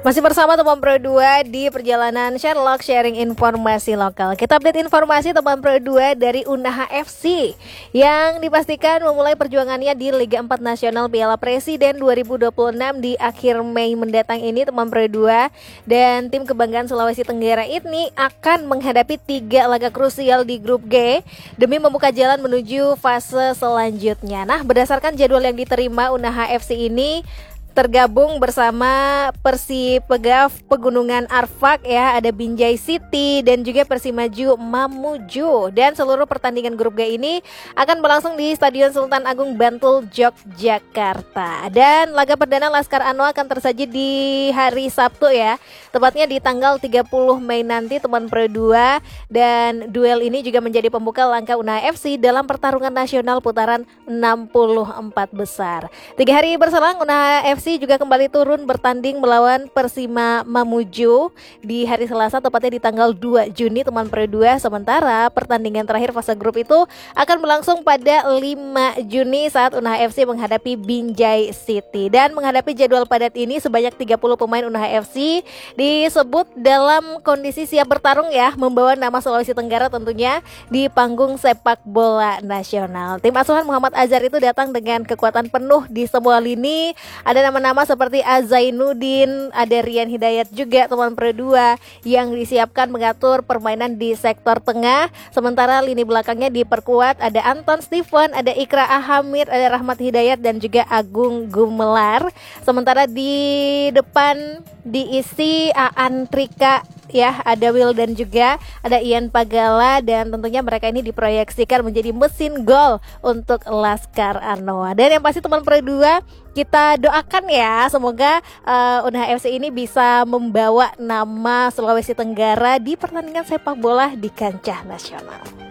Masih bersama teman Pro 2 di perjalanan Sherlock sharing informasi lokal. Kita update informasi teman Pro 2 dari Unaha FC yang dipastikan memulai perjuangannya di Liga 4 Nasional Piala Presiden 2026 di akhir Mei mendatang ini teman Pro 2. Dan tim kebanggaan Sulawesi Tenggara ini akan menghadapi 3 laga krusial di grup G demi membuka jalan menuju fase selanjutnya. Nah, berdasarkan jadwal yang diterima, Unaha FC ini tergabung bersama Persipegaf Pegunungan Arfak ya, ada Binjai City dan juga Persimaju Mamuju. Dan seluruh pertandingan grup G ini akan berlangsung di Stadion Sultan Agung Bantul, Yogyakarta. Dan laga perdana Laskar Anoa akan tersaji di hari Sabtu ya, tepatnya di tanggal 30 Mei nanti teman Pro 2. Dan duel ini juga menjadi pembuka langkah Unaha FC dalam pertarungan nasional putaran 64 besar. 3 hari berselang Unaha FC juga kembali turun bertanding melawan Persima Mamuju di hari Selasa, tepatnya di tanggal 2 Juni teman Pro 2. Sementara pertandingan terakhir fase grup itu akan berlangsung pada 5 Juni saat Unaha FC menghadapi Binjai City. Dan menghadapi jadwal padat ini sebanyak 30 pemain Unaha FC disebut dalam kondisi siap bertarung ya, membawa nama Sulawesi Tenggara tentunya di panggung sepak bola nasional. Tim asuhan Muhammad Azhar itu datang dengan kekuatan penuh di semua lini. Ada nama-nama seperti Azainuddin, ada Rian Hidayat juga teman Pro 2 yang disiapkan mengatur permainan di sektor tengah. Sementara lini belakangnya diperkuat, ada Anton Steven, ada Ikra Ahamid, ada Rahmat Hidayat dan juga Agung Gumelar. Sementara di depan diisi Aan Trika ya, ada Will dan juga ada Ian Pagala, dan tentunya mereka ini diproyeksikan menjadi mesin gol untuk Laskar Anoa. Dan yang pasti teman Pro 2, kita doakan ya semoga Unaha FC ini bisa membawa nama Sulawesi Tenggara di pertandingan sepak bola di kancah nasional.